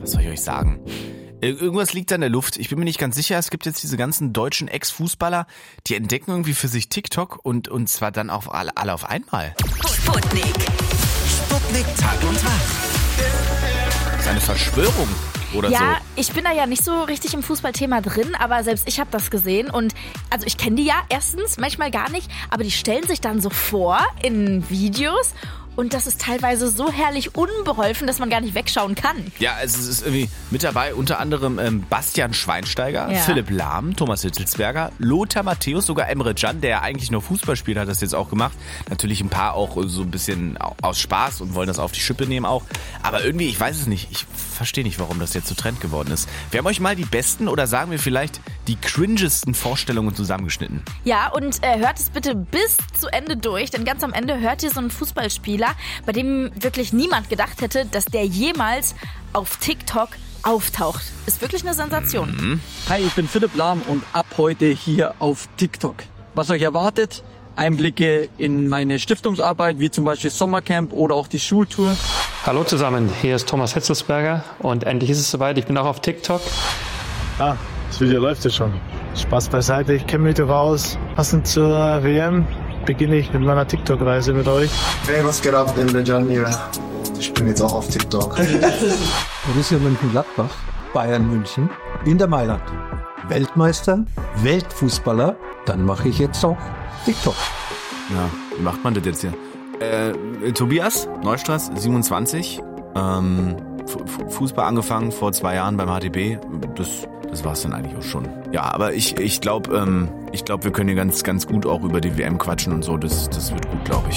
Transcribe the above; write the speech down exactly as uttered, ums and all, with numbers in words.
was soll ich euch sagen? Irgendwas liegt da in der Luft. Ich bin mir nicht ganz sicher. Es gibt jetzt diese ganzen deutschen Ex-Fußballer, die entdecken irgendwie für sich TikTok und, und zwar dann auch alle, alle auf einmal. Sputnik. Sputnik Tag und Tag. Das ist eine Verschwörung oder ja, so. Ja, ich bin da ja nicht so richtig im Fußballthema drin, aber selbst ich habe das gesehen und also ich kenne die ja erstens, manchmal gar nicht, aber die stellen sich dann so vor in Videos. Und das ist teilweise so herrlich unbeholfen, dass man gar nicht wegschauen kann. Ja, also es ist irgendwie mit dabei unter anderem ähm, Bastian Schweinsteiger, ja. Philipp Lahm, Thomas Hitzelsberger, Lothar Matthäus, sogar Emre Can, der ja eigentlich nur Fußball spielt, hat das jetzt auch gemacht. Natürlich ein paar auch so ein bisschen aus Spaß und wollen das auf die Schippe nehmen auch. Aber irgendwie, ich weiß es nicht, ich verstehe nicht, warum das jetzt so Trend geworden ist. Wir haben euch mal die besten oder sagen wir vielleicht die cringesten Vorstellungen zusammengeschnitten. Ja, und äh, hört es bitte bis zu Ende durch, denn ganz am Ende hört ihr so einen Fußballspieler, bei dem wirklich niemand gedacht hätte, dass der jemals auf TikTok auftaucht. Ist wirklich eine Sensation. Mhm. Hi, ich bin Philipp Lahm und ab heute hier auf TikTok. Was euch erwartet? Einblicke in meine Stiftungsarbeit, wie zum Beispiel Sommercamp oder auch die Schultour. Hallo zusammen, hier ist Thomas Hitzelsberger und endlich ist es soweit, ich bin auch auf TikTok. Ah, das Video läuft jetzt schon. Spaß beiseite, ich kenne mich doch aus. Passend zur W M beginne ich mit meiner TikTok-Reise mit euch. Hey, was geht ab, Emre Can hier? Ich bin jetzt auch auf TikTok. Borussia Mönchengladbach, Bayern München, Inter Mailand. Weltmeister, Weltfußballer, dann mache ich jetzt auch TikTok. Ja, wie macht man das jetzt hier? Äh, Tobias Neustraß, siebenundzwanzig, ähm, F- Fußball angefangen vor zwei Jahren beim H T B. Das, das war's dann eigentlich auch schon. Ja, aber ich, ich glaube, ähm, ich glaube, wir können hier ganz, ganz gut auch über die W M quatschen und so. Das, das wird gut, glaube ich.